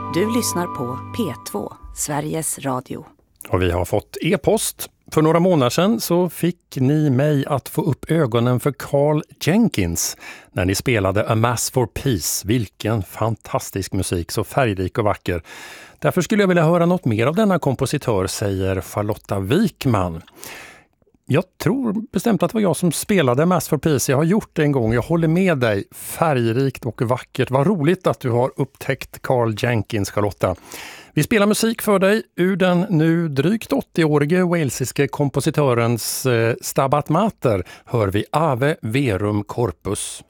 Du lyssnar på P2, Sveriges Radio. Och vi har fått e-post. För några månader sedan så fick ni mig att få upp ögonen för Karl Jenkins när ni spelade A Mass for Peace. Vilken fantastisk musik, så färgrik och vacker. Därför skulle jag vilja höra något mer av denna kompositör, säger Charlotta Wikman. Jag tror bestämt att det var jag som spelade Mass for Peace. Jag har gjort det en gång. Jag håller med dig. Färgrikt och vackert. Vad roligt att du har upptäckt Karl Jenkins, Charlotta. Vi spelar musik för dig ur den nu drygt 80-årige walesiske kompositörens Stabat Mater hör vi Ave Verum Corpus.